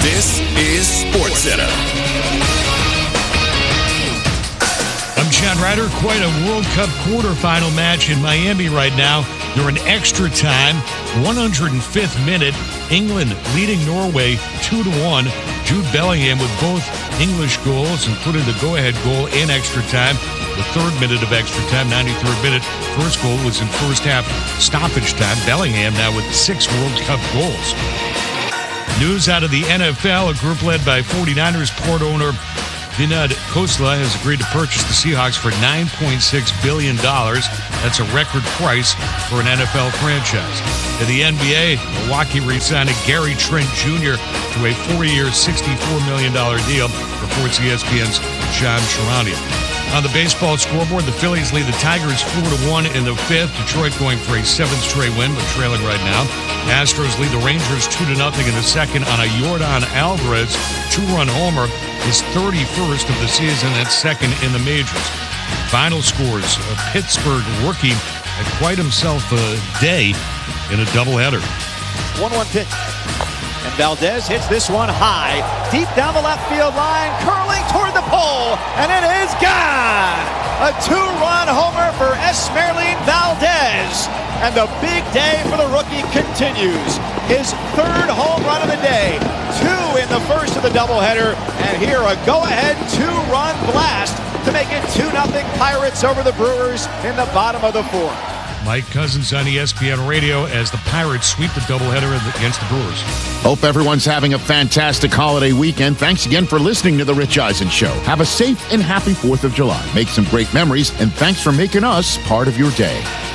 This is SportsCenter. I'm John Ryder. Quite a World Cup quarterfinal match in Miami right now. They're in extra time, 105th minute. England leading Norway 2-1. Jude Bellingham with both English goals, including the go-ahead goal in extra time. The third minute of extra time, 93rd minute. First goal was in first half stoppage time. Bellingham now with 6 World Cup goals. News out of the NFL, a group led by 49ers port owner Vinod Khosla has agreed to purchase the Seahawks for $9.6 billion. That's a record price for an NFL franchise. In the NBA, Milwaukee re-signed Gary Trent Jr. to a 4-year, $64 million deal, reports ESPN's John Charania. On the baseball scoreboard, the Phillies lead the Tigers 4-1 in the 5th. Detroit going for a 7th straight win, but trailing right now. Astros lead the Rangers 2-0 in the 2nd on a Yordan Alvarez 2-run homer. His 31st of the season, that's 2nd in the majors. Final scores, a Pittsburgh rookie had quite himself a day in a doubleheader. 1-1 pitch. And Valdez hits this one high, deep down the left field line, curling toward the pole, and it is gone! A 2-run homer for Esmeralyn Valdez. And the big day for the rookie continues. His 3rd home run of the day. 2 in the first of the doubleheader. And here a go-ahead 2-run blast to make it 2-0 Pirates over the Brewers in the bottom of the 4th. Mike Cousins on ESPN Radio as the Pirates sweep the doubleheader against the Brewers. Hope everyone's having a fantastic holiday weekend. Thanks again for listening to The Rich Eisen Show. Have a safe and happy 4th of July. Make some great memories, and thanks for making us part of your day.